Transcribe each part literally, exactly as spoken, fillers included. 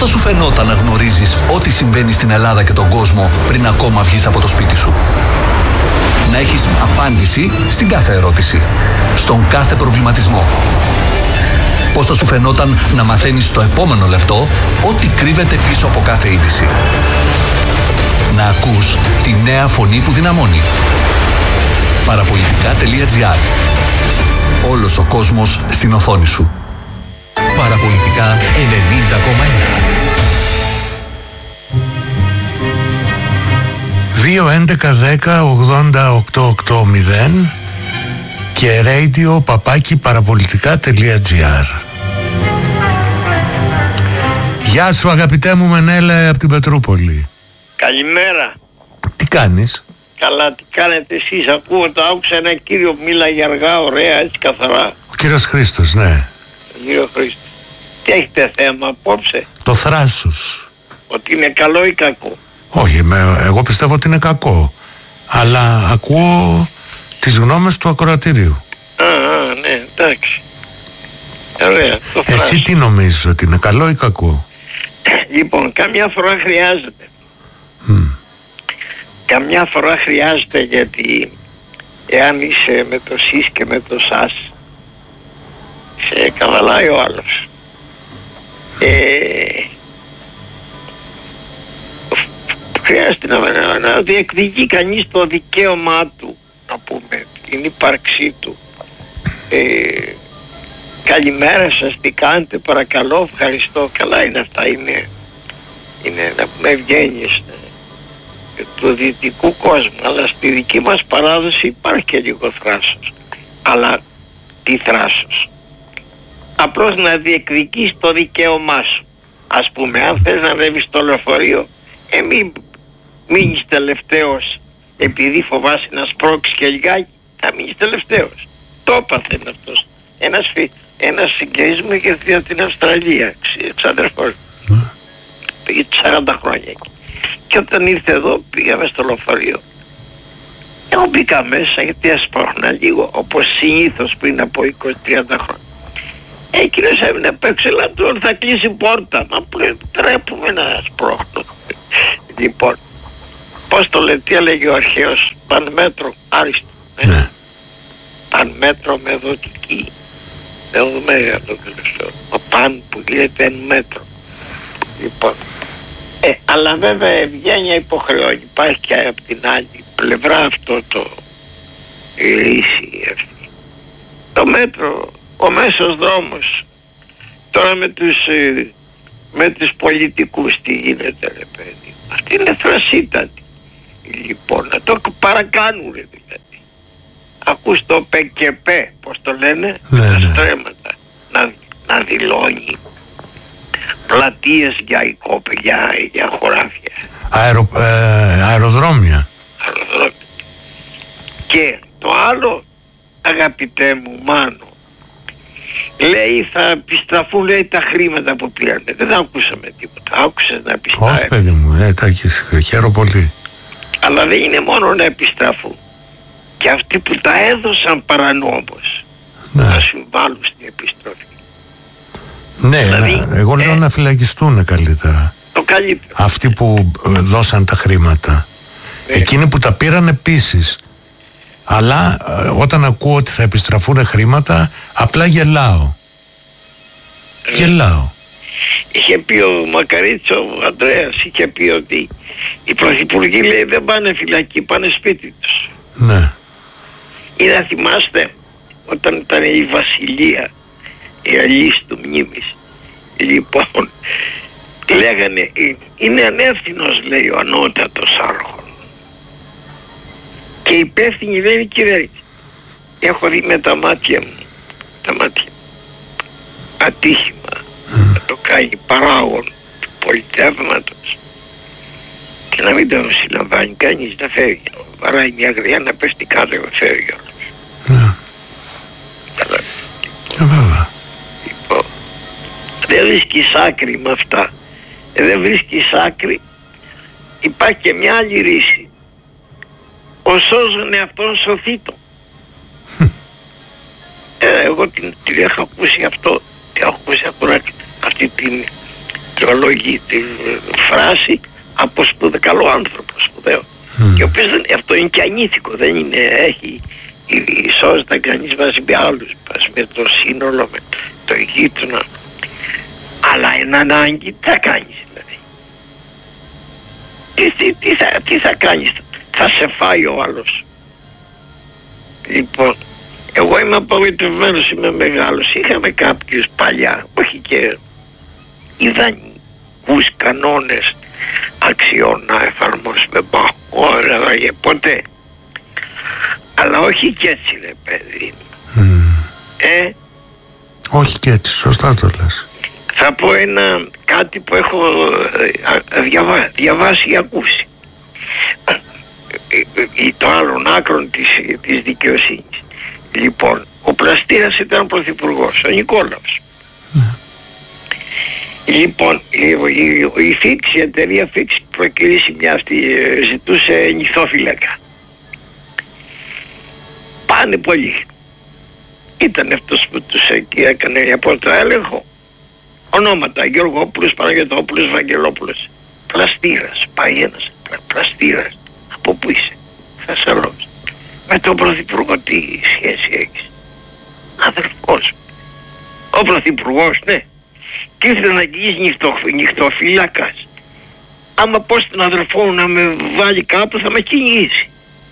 θα σου φαινόταν να γνωρίζεις ό,τι συμβαίνει στην Ελλάδα και τον κόσμο πριν ακόμα βγεις από το σπίτι σου? Να έχεις απάντηση στην κάθε ερώτηση, στον κάθε προβληματισμό. Πώς θα σου φαινόταν να μαθαίνεις στο επόμενο λεπτό ό,τι κρύβεται πίσω από κάθε είδηση? Να ακούς τη νέα φωνή που δυναμώνει. Παραπολιτικά.gr. Όλος ο κόσμος στην οθόνη σου. Παραπολιτικά ενενήντα κόμμα ένα. δύο έντεκα δέκα ογδόντα οκτώ ογδόντα και radio παπάκι παραπολιτικά.gr. Γεια σου αγαπητέ μου Μενέλα από την Πετρούπολη. Καλημέρα. Τι κάνεις? Καλά, τι κάνετε εσείς? Ακούω, το άκουσα ένα κύριο που μίλαγε αργά, ωραία, έτσι καθαρά. Ο κύριος Χρήστος, ναι. Ο κύριο Χρήστο. Τι έχετε θέμα απόψε? Το θράσος. Ότι είναι καλό ή κακό? Όχι, με, εγώ πιστεύω ότι είναι κακό. Αλλά ακούω τις γνώμες του ακροατηρίου. Α, α, ναι, εντάξει. Ωραία, το Εσύ θράσος. τι νομίζεις, ότι είναι καλό ή κακό? Λοιπόν, καμιά φορά χρειάζεται. Mm. Καμιά φορά χρειάζεται, γιατί εάν είσαι με το σεις και με το σας, σε καβαλάει ο άλλος. Ε, χρειάζεται να, να, να διεκδικεί κανείς το δικαίωμά του, να πούμε, την ύπαρξή του. Ε, καλημέρα σας, τι κάνετε, παρακαλώ, ευχαριστώ, καλά είναι αυτά, είναι, είναι να πούμε ευγένειες του δυτικού κόσμου, αλλά στη δική μας παράδοση υπάρχει και λίγο θράσος. Αλλά τι θράσος? Απλώς να διεκδικείς το δικαίωμά σου. Ας πούμε, αν θες να ανέβεις στο λεωφορείο, ε, μην μείνεις τελευταίος επειδή φοβάσαι να σπρώξεις και λιγάκι, θα μείνεις τελευταίος. Το έπαθεν αυτός. Ένας, φι, ένας συγγενής μου είχε δει από την Αυστραλία, εξαδερφός. Mm. Πήγε σαράντα χρόνια εκεί. Και όταν ήρθε εδώ πήγαμε στο λεωφορείο. Εγώ μπήκα μέσα γιατί έσπρωχνα λίγο, όπως συνήθως πριν από είκοσι τριάντα χρόνια. Εκείνος έμεινε απ' έξω, έλα τώρα θα κλείσει πόρτα. Μα πλέον τρέπουμε να σπρώχνω. Λοιπόν, πώς το λέει, τι έλεγε ο αρχαίος? Παν μέτρο, άριστο. Ε? Ναι. Παν μέτρο με δοτική. Με οδομέγα το τελευταίο. Ο παν που γίνεται εν μέτρο. Λοιπόν. Ε, αλλά βέβαια ευγένεια υποχρεώνει. Υπάρχει και από την άλλη πλευρά αυτό το η λύση αυτή. Το μέτρο, ο μέσος δρόμος. Τώρα με τους, ε, με τους πολιτικούς τι γίνεται, ρε παιδί? Αυτή είναι θρασίτατη. Λοιπόν, να το παρακάνουν δηλαδή. Ακούς το ΠΚΠ, πώς το λένε, ναι, τα ναι. στρέμματα, να, να δηλώνει πλατείες για οικόπη, για, για χωράφια. Αερο, ε, αεροδρόμια. Αεροδρόμια. Και το άλλο, αγαπητέ μου Μάνο, λέει θα επιστραφούν, λέει, τα χρήματα που πήρανε. Δεν ακούσαμε τίποτα. Άκουσες να επιστραφούν? Όχι παιδί μου, ε, τάκης, χαίρομαι πολύ. Αλλά δεν είναι μόνο να επιστραφούν. Και αυτοί που τα έδωσαν παρανόμως, ναι, να συμβάλλουν στην επιστροφή. Ναι, δηλαδή, να, εγώ λέω ε, να φυλακιστούν καλύτερα. Το καλύτερο. Αυτοί που ε, δώσαν τα χρήματα. Ναι. Εκείνοι που τα πήραν επίσης. Αλλά ε, όταν ακούω ότι θα επιστραφούν χρήματα, απλά γελάω. Ναι. Γελάω. Είχε πει ο Μακαρίτης, ο Ανδρέας, είχε πει ότι οι πρωθυπουργοί, λέει, δεν πάνε φυλακή, πάνε σπίτι τους. Ναι. Ή να θυμάστε όταν ήταν η Βασιλεία, η αλής του μνήμης, λοιπόν, λέγανε, είναι ανεύθυνος, λέει, ο ανώτατος άρχον. Και υπεύθυνη δεν είναι η κυβέρνηση. Έχω δει με τα μάτια μου, τα μάτια μου, ατύχημα mm. να το κάνει παράγον του πολιτεύματος και να μην το συλλαμβάνει κανείς, να φεύγει, βαράει μια γριά να πέφτει κάτω και φεύγει όλος. Ναι. Αλλά, Ε, βέβαια. λοιπόν, δεν βρίσκεις άκρη με αυτά. Ε, δεν βρίσκεις άκρη. Υπάρχει και μια άλλη ρίση. Ο σώζον εαυτόν σωθήτο. ε, εγώ την, την έχω ακούσει αυτό. Την έχω ακούσει ακόμα αυτή την, δικαιολογεί τη φράση από σπουδαίο, καλό άνθρωπο, σπουδαίο. Mm. Και ο οποίος δεν, αυτό είναι και ανήθικο, δεν είναι, έχει ισότητα κανείς βάζει με άλλους, με το σύνολο, με το γείτονα. Αλλά είναι ανάγκη, τι θα κάνεις δηλαδή. Τι, τι, τι, θα, τι θα κάνεις, θα σε φάει ο άλλος. Λοιπόν, εγώ είμαι απογοητευμένος, είμαι μεγάλος. Είχαμε κάποιους παλιά, όχι και ιδανικούς κανόνες αξιών να εφαρμόσουμε. Όλα και ποτέ. Αλλά όχι και έτσι, ρε παιδί. Mm. Ε, όχι και έτσι, σωστά το λες. Θα πω ένα κάτι που έχω διαβα, διαβάσει ή ακούσει. Το άλλον άκρον της, της δικαιοσύνης. Λοιπόν, ο Πλαστήρας ήταν πρωθυπουργός, ο Νικόλαος. Mm. Λοιπόν, η, η, η Φίξ, η εταιρεία Φίξ προκυρήσει μια αυτή, ζητούσε νυχθόφυλακα. Πάνε πολύ. Ήταν αυτός που τους έκανε από το έλεγχο. Ονόματα, Γεωργόπουλος, Παναγιωτόπουλος, Βαγγελόπουλος. Πλαστήρας, πάει ένας, πλα, Πλαστήρας. Από πού είσαι? Θεσσαλός. Με τον πρωθυπουργό τι σχέση έχεις? Αδερφός. Ο πρωθυπουργός, ναι. Και ήθελε να γίνεις νυχτο, νυχτοφύλακας. Άμα πω στον αδερφό μου να με βάλει κάπου θα με κυνηγήσει.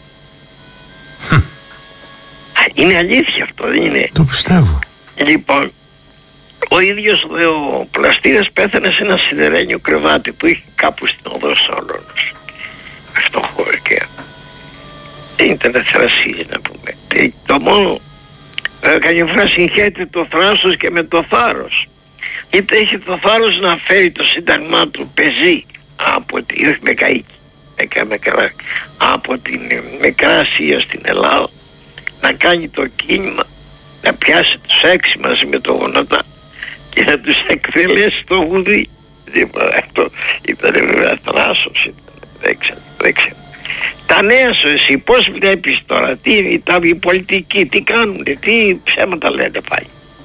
Είναι αλήθεια αυτό, δεν είναι? Το πιστεύω. Λοιπόν, ο ίδιος ο Πλαστήρας πέθανε σε ένα σιδερένιο κρεβάτι που είχε κάπου στην οδό Σόλωνος. Αυτό χώρο και δεν ήταν θρασί να πούμε. Και το μόνο έκανε φράση συγχαίρεται το θράσος και με το θάρρος. Είτε είχε το θάρρος να φέρει το σύνταγμά του πεζί από την, όχι με καΐκι, με, με, από την Μικρά Ασία στην Ελλάδα, να κάνει το κίνημα, να πιάσει τους έξι μαζί με το γονατά και να τους εκτελέσει το γουδί. Αυτό ήταν βέβαια θράσος, ήταν, δεν ξέρω, δεν ξέρω. Τα νέα σου εσύ πώς βλέπεις τώρα, τι, τα, οι πολιτικοί, τι κάνουνε, τι ψέματα λένε πάλι?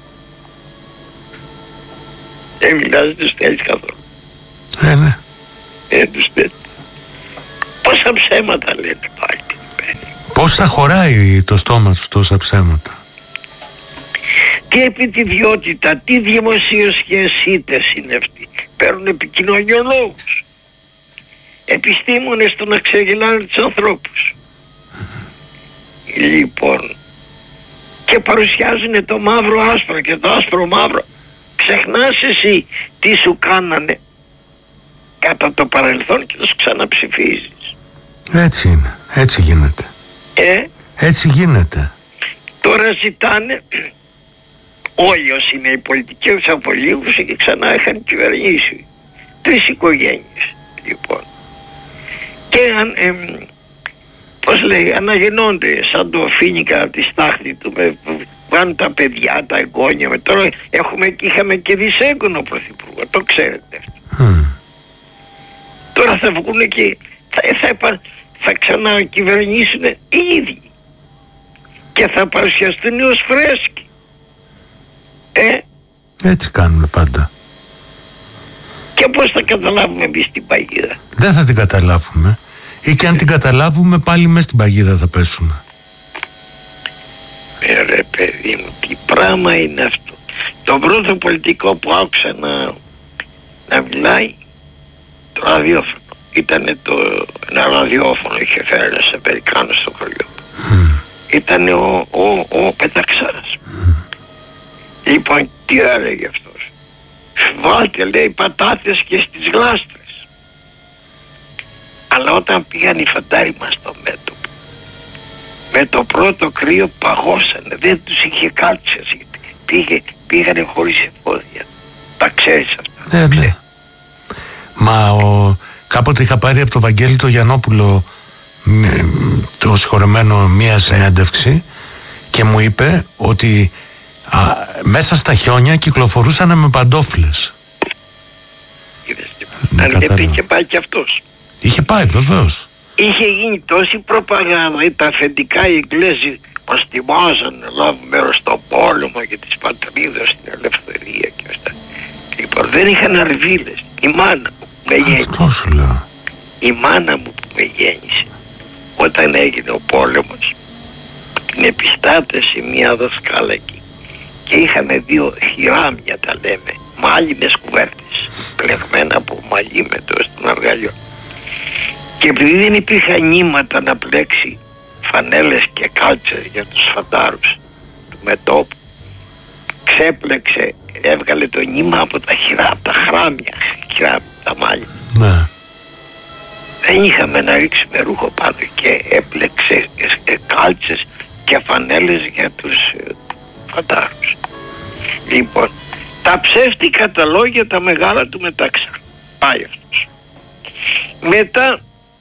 Δεν μιλάς, δεν τους θέλεις καθόλου. Ε, ναι. Δεν τους θέλεις. Πόσα ψέματα λένε πάλι? Πώς θα χωράει το στόμα τους τόσα ψέματα? Τι επιτιδιότητα, τι δημοσιοσχεσίτες είναι αυτοί. Παίρνουν επικοινωνιολόγους, επιστήμονες στο να ξεγελάνε τους ανθρώπους. Mm-hmm. Λοιπόν, και παρουσιάζουν το μαύρο άσπρο και το άσπρο μαύρο. Ξεχνάς εσύ τι σου κάνανε κατά το παρελθόν και τους ξαναψηφίζεις. Έτσι είναι, έτσι γίνεται. Ε, έτσι γίνεται. Τώρα ζητάνε όλοι όσοι είναι οι πολιτικοί τους απολύγους και ξανά είχαν κυβερνήσει. Τρεις οικογένειες λοιπόν. Και αν, εμ, πώς λέει, αναγεννώνται σαν το φοίνικα από τη στάχτη του, με, πάνε τα παιδιά, τα εγγόνια, με τώρα έχουμε και είχαμε και δυσέγγωνο πρωθυπουργό, το ξέρετε αυτό. Mm. Τώρα θα βγουν και θα, θα, θα ξανακυβερνήσουν οι ίδιοι και θα παρουσιαστούν ως φρέσκοι. Ε, έτσι κάνουμε πάντα. Και πώς θα καταλάβουμε εμείς την παγίδα? Δεν θα την καταλάβουμε. Ή και αν την καταλάβουμε πάλι μες στην παγίδα θα πέσουμε. Ε, ρε παιδί μου, τι πράγμα είναι αυτό? Το πρώτο πολιτικό που άκουσα να, να μιλάει, το ραδιόφωνο. Ήτανε το, ένα ραδιόφωνο είχε φέρει ένας Αμερικάνος στο χωριό. Mm. Ήτανε ο, ο, ο Πεταξάρας. Mm. Λοιπόν, τι έλεγε αυτός? Βάλτε, λέει, πατάτες και στις γλάστρες. Αλλά όταν πήγαν οι φαντάροι μας στο μέτωπο, με το πρώτο κρύο παγώσανε, δεν τους είχε κάλτσες, πήγε, πήγανε χωρίς εφόδια. Τα ξέρεις αυτά? Ε, ναι. Μα ο, κάποτε είχα πάρει από τον Βαγγέλη το Γιαννόπουλο, το συγχωρεμένο, μία συνέντευξη και μου είπε ότι α, μέσα στα χιόνια κυκλοφορούσαν με παντόφλες. Αν δεν πήγε πάει και αυτός. Είχε πάει βεβαίως. Είχε γίνει τόση προπαγάνδα, τα αφεντικά οι Εγγλέζοι μας τιμάζαν να λάβουμε μέρος στον πόλεμο για τις πατρίδες, στην ελευθερία και αυτά. Λοιπόν, δεν είχαν αρβίλες. Η μάνα μου που με γέννησε. Αυτό σου λέω. Η μάνα μου που με γέννησε, όταν έγινε ο πόλεμος, την επιστάτησε μια δασκάλακη και είχαμε δύο χειράμια, τα λέμε, μάλινες κουβέρτες, πλεγμένα από μαλλί με το στον αργαλιό. Και επειδή δεν υπήρχαν νήματα να πλέξει φανέλες και κάλτσες για τους φαντάρους του μετώπου, ξέπλεξε, έβγαλε το νήμα από τα χειρά, από τα χράμια, χειράμια, τα μάλια. Ναι. Δεν είχαμε να ρίξουμε ρούχο πάνω και έπλεξε κάλτσες και φανέλες για τους φαντάρους. Λοιπόν, τα ψεύτικα τα λόγια τα μεγάλα του μετάξα. Πάει αυτός. Μετά,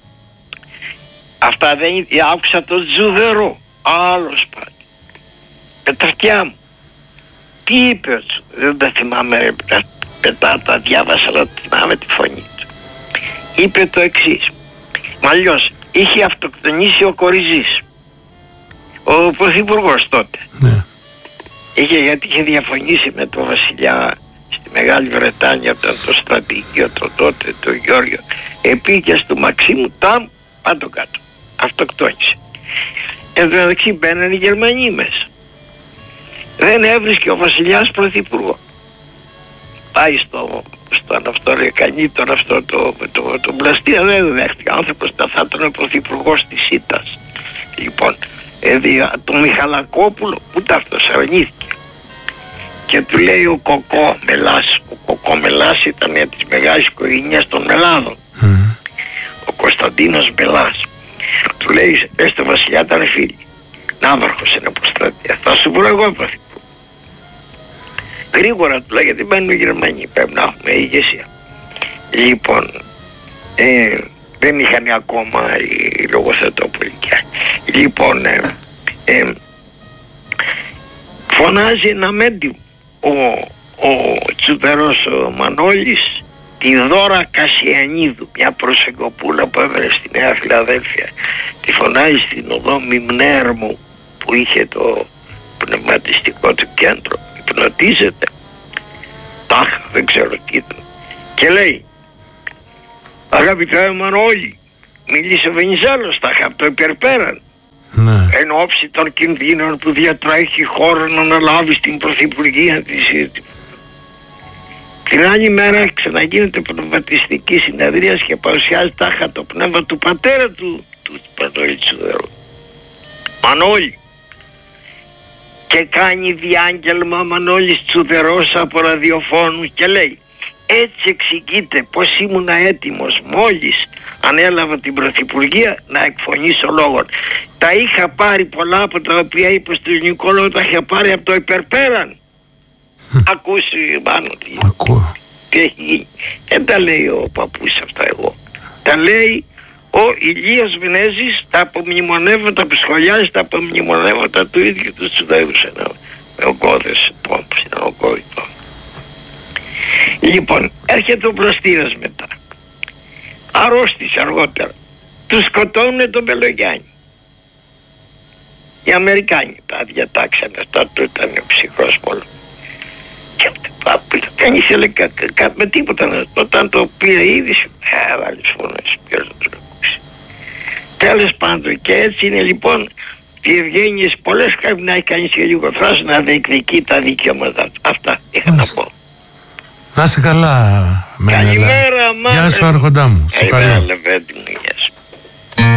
αυτά δεν άκουσα το Τζουδερό, άλλος πάλι. Πετρακιά μου. Τι είπε ο Τζουδερό, δεν τα θυμάμαι, μετά τα διάβασα, αλλά θυμάμαι τη φωνή του. Είπε το εξής. Μαλλιώς, είχε αυτοκτονήσει ο Κοριζής, ο πρωθυπουργός τότε. Ναι. Είχε, γιατί είχε διαφωνήσει με τον βασιλιά στη Μεγάλη Βρετάνια όταν το στρατηγείο το τότε, το Γιώργιο, επήγε στο Μαξίμου, τάμ, πάντο κάτω. Αυτοκτόνησε. Εν τω μεταξύ μπαίνανε οι Γερμανοί μέσα. Δεν έβρισκε ο βασιλιάς πρωθυπουργό. Πάει στο, στον αυτό ρε κανεί τον αυτό το, το, το, το Μπλαστήρα, δεν δέχτηκε. Ο άνθρωπος θα ήταν ο πρωθυπουργός της ΣΥΤΑΣ. Λοιπόν, έδει τον Μιχαλακόπουλο, ούτε αυτός αρνήθηκε. Και του λέει ο Κοκό Μελάς, ο Κοκό Μελάς ήταν της μεγάλης οικογένειας των Μελάδων. Mm. Ο Κωνσταντίνος Μελάς. Του λέει, έστω βασιλιά ήταν φίλοι. Ναύαρχος είναι από στρατεία. Θα σου πω εγώ πρωθυπουργό. Γρήγορα του λέει, γιατί μπαίνουν οι Γερμανοί, πρέπει να έχουμε ηγεσία. Λοιπόν, ε, δεν είχαν ακόμα οι Λογοθετόπουλοι. Λοιπόν, ε, ε, φωνάζει ένα μέντιμο ο, ο Τσουδερός ο Μανώλης, τη Δώρα Κασιανίδου, μια προσεγκοπούλα που έβαινε στη Νέα Φιλαδέλφια. Τη φωνάζει στην οδό Μιμνέρμου που είχε το πνευματιστικό του κέντρο. Υπνοτίζεται. Τάχα, δεν ξέρω τι ήταν. Και λέει, αγαπητέ Μανώλη, μίλησε ο Βενιζέλος, τάχα από το υπερπέραν. Ναι. Εν όψη των κινδύνων που διατρέχει η χώρα να αναλάβει στην πρωθυπουργία της. Την άλλη μέρα ξαναγίνεται πνευματιστική συνεδρία και παρουσιάζει τάχα το πνεύμα του πατέρα του, του Μανώλη Τσουδερού. Μανώλη. Και κάνει διάγγελμα Μανώλης Τσουδερός από ραδιοφώνου και λέει, έτσι εξηγείται πως ήμουνα έτοιμος μόλις ανέλαβα την πρωθυπουργία να εκφωνήσω λόγων. Τα είχα πάρει πολλά από τα οποία είπε στο ελληνικό λόγο, τα είχα πάρει από το υπερπέραν. Ακούσει πάνω τι, τι έχει γίνει. Δεν τα λέει ο παππούς αυτά εγώ. Τα λέει ο Ηλίας Βενέζης, τα απομνημονεύματα που σχολιάζει, τα απομνημονεύματα του ίδιου του Τσουδερού με ογκώδες πόμπους, είναι ογκώδητο. Λοιπόν, έρχεται ο Πλαστήρας μετά. Αρρώστησε αργότερα. Του σκοτώνουνε τον Πελογιάννη. Οι Αμερικάνοι τα διατάξανε αυτά, του ήταν ο ψυχρός πόλεμος. Και κανείς έλεγε με τίποτα, όταν το πήρε η είδηση, έβαλε φωνές, ποιος δεν το ακούσει. Τέλος πάντων, και έτσι είναι λοιπόν οι ευγένειες πολλές πρέπει να έχει κανείς και λίγο φράση να διεκδικεί τα δικαιώματα. Αυτά είχα να πω. Να είσαι καλά, Μενέλα. Καλημέρα, μάνα. Γεια σου, Άρχοντά μου. Καλημέρα, Λεβέντη μου.